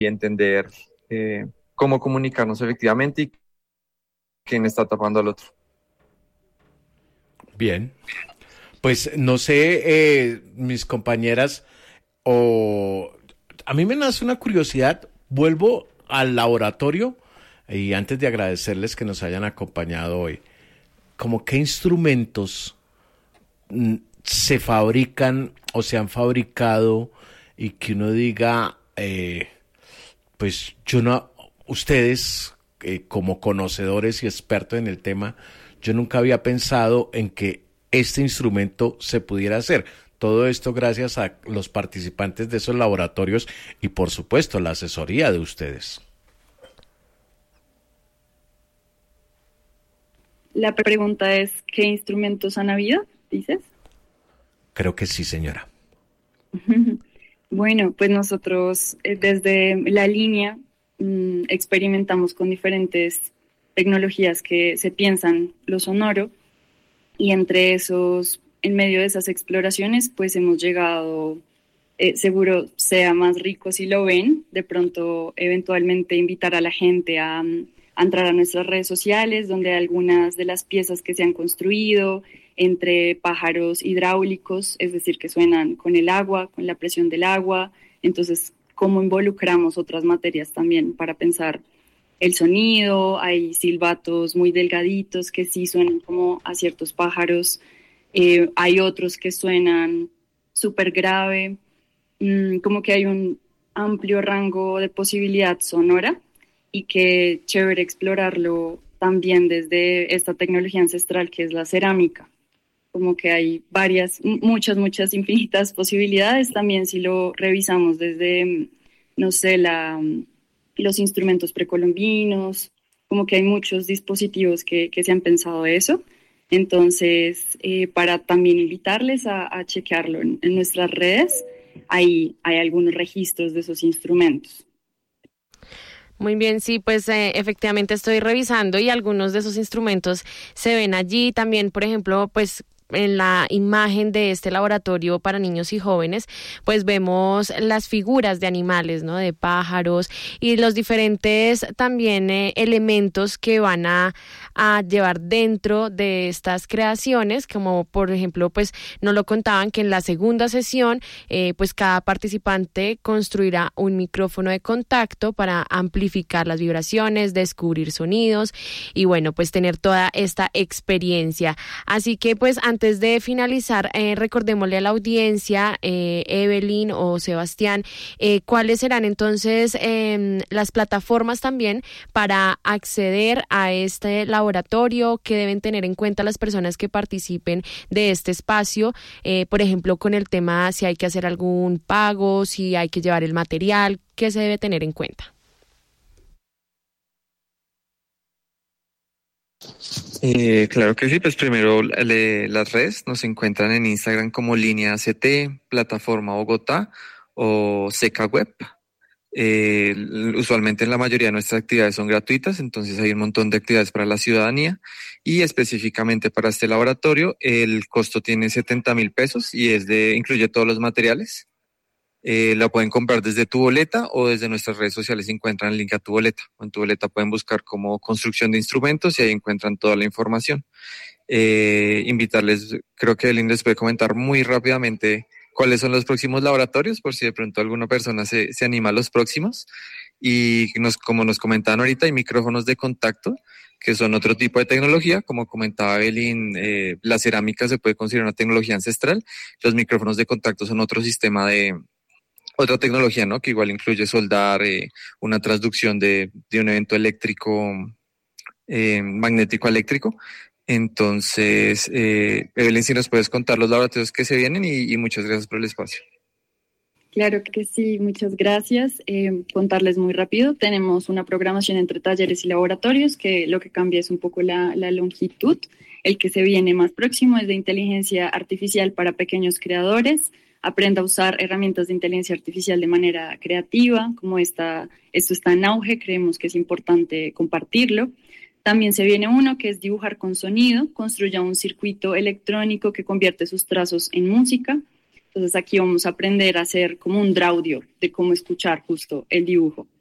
entender cómo comunicarnos efectivamente y quién está tapando al otro. Bien, pues no sé, mis compañeras, o a mí me nace una curiosidad, vuelvo al laboratorio y antes de agradecerles que nos hayan acompañado hoy, ¿como qué instrumentos se fabrican o se han fabricado y que uno diga, pues yo no, ustedes como conocedores y expertos en el tema, yo nunca había pensado en que este instrumento se pudiera hacer? Todo esto gracias a los participantes de esos laboratorios y por supuesto la asesoría de ustedes. La pregunta es, ¿qué instrumentos han habido? ¿Dices? Creo que sí, señora. Bueno, pues nosotros desde la línea experimentamos con diferentes tecnologías que se piensan lo sonoro y entre esos, en medio de esas exploraciones, pues hemos llegado, seguro sea más rico si lo ven, de pronto eventualmente invitar a la gente a entrar a nuestras redes sociales, donde algunas de las piezas que se han construido entre pájaros hidráulicos, es decir, que suenan con el agua, con la presión del agua, entonces cómo involucramos otras materias también para pensar el sonido. Hay silbatos muy delgaditos que sí suenan como a ciertos pájaros, hay otros que suenan súper grave, como que hay un amplio rango de posibilidad sonora y que chévere explorarlo también desde esta tecnología ancestral que es la cerámica. Como que hay muchas infinitas posibilidades también si lo revisamos desde, no sé, los instrumentos precolombinos, como que hay muchos dispositivos que se han pensado eso. Entonces, para también invitarles a chequearlo en nuestras redes, hay algunos registros de esos instrumentos. Muy bien, sí, pues efectivamente estoy revisando y algunos de esos instrumentos se ven allí. También, por ejemplo, pues en la imagen de este laboratorio para niños y jóvenes, pues vemos las figuras de animales, ¿no? De pájaros y los diferentes también elementos que van a llevar dentro de estas creaciones, como por ejemplo, pues nos lo contaban que en la segunda sesión, pues cada participante construirá un micrófono de contacto para amplificar las vibraciones, descubrir sonidos y bueno, pues tener toda esta experiencia. Así que pues antes de finalizar, recordémosle a la audiencia, Evelyn o Sebastián, cuáles serán entonces las plataformas también para acceder a este laboratorio, que deben tener en cuenta las personas que participen de este espacio, por ejemplo, con el tema si hay que hacer algún pago, si hay que llevar el material, ¿qué se debe tener en cuenta? Claro que sí, pues primero las redes nos encuentran en Instagram como Línea CT, Plataforma Bogotá o Seca Web. Usualmente la mayoría de nuestras actividades son gratuitas, entonces hay un montón de actividades para la ciudadanía y específicamente para este laboratorio el costo tiene 70,000 pesos y incluye todos los materiales. La pueden comprar desde tu boleta o desde nuestras redes sociales encuentran el link a tu boleta. O en tu boleta pueden buscar como construcción de instrumentos y ahí encuentran toda la información. Invitarles, creo que Elin les puede comentar muy rápidamente cuáles son los próximos laboratorios, por si de pronto alguna persona se anima a los próximos. Y como nos comentaban ahorita, hay micrófonos de contacto, que son otro tipo de tecnología. Como comentaba Evelyn, la cerámica se puede considerar una tecnología ancestral. Los micrófonos de contacto son otra tecnología, ¿no? Que igual incluye soldar, una transducción de un evento eléctrico, magnético eléctrico. Entonces, Evelyn, si nos puedes contar los laboratorios que se vienen y muchas gracias por el espacio. Claro que sí, muchas gracias. Contarles muy rápido, tenemos una programación entre talleres y laboratorios que lo que cambia es un poco la longitud. El que se viene más próximo es de inteligencia artificial para pequeños creadores. Aprenda a usar herramientas de inteligencia artificial de manera creativa, como esto está en auge, creemos que es importante compartirlo. También se viene uno que es dibujar con sonido, construya un circuito electrónico que convierte sus trazos en música. Entonces aquí vamos a aprender a hacer como un draudio de cómo escuchar justo el dibujo.